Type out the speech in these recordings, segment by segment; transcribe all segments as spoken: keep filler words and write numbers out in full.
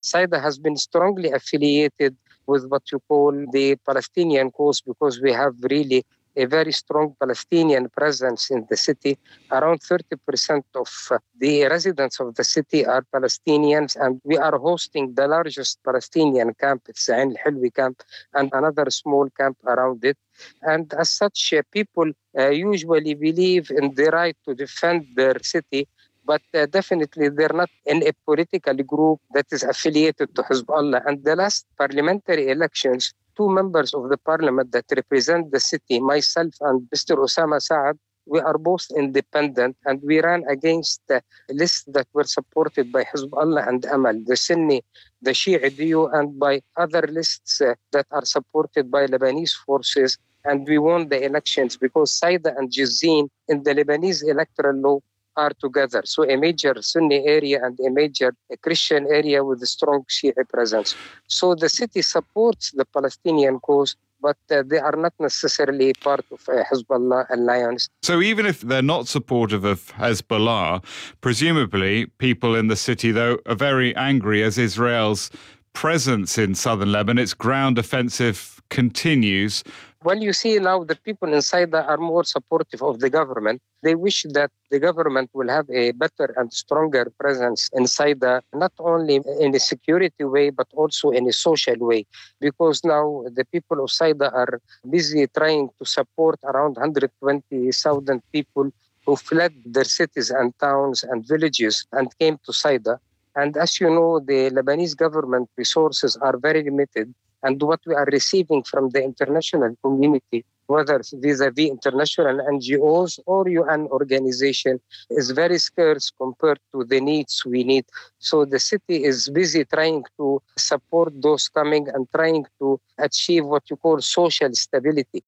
Saida has been strongly affiliated with what you call the Palestinian cause because we have really a very strong Palestinian presence in the city. Around thirty percent of uh, the residents of the city are Palestinians, and we are hosting the largest Palestinian camp. It's the Ain al-Hilwi camp, and another small camp around it. And as such, uh, people uh, usually believe in the right to defend their city, but uh, definitely they're not in a political group that is affiliated to Hezbollah. And the last parliamentary elections, two members of the parliament that represent the city, myself and Mister Osama Saad, we are both independent, and we ran against the lists that were supported by Hezbollah and Amal, the Sunni, the Shia D U, and by other lists uh, that are supported by Lebanese forces. And we won the elections because Saida and Jizin in the Lebanese electoral law are together. So a major Sunni area and a major Christian area with a strong Shia presence. So the city supports the Palestinian cause, but uh, they are not necessarily part of a Hezbollah alliance. So even if they're not supportive of Hezbollah, presumably people in the city, though, are very angry as Israel's presence in southern Lebanon, its ground offensive continues. Well, you see now the people inside are more supportive of the government. They wish that the government will have a better and stronger presence inside, not only in a security way, but also in a social way. Because now the people of Saida are busy trying to support around one hundred twenty thousand people who fled their cities and towns and villages and came to Saida. And as you know, the Lebanese government resources are very limited. And what we are receiving from the international community, whether vis-a-vis international N G Os or U N organization, is very scarce compared to the needs we need. So the city is busy trying to support those coming and trying to achieve what you call social stability.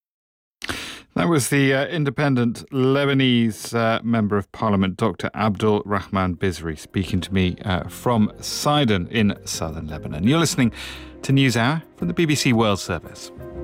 That was the uh, independent Lebanese uh, Member of Parliament, Doctor Abdul Rahman Bizri, speaking to me uh, from Sidon in southern Lebanon. You're listening to NewsHour from the B B C World Service.